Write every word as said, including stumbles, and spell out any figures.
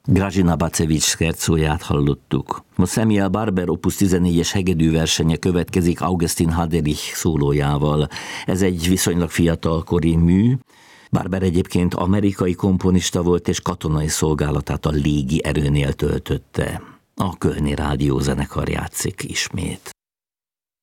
Grażyna Bacewicz szerzóját hallottuk. Most Samuel Barber opus tizennégyes hegedűversenye következik Augustin Haderich szólójával. Ez egy viszonylag fiatalkori mű. Barber egyébként amerikai komponista volt, és katonai szolgálatát a légi erőnél töltötte. A Kölni Rádió zenekar játszik ismét.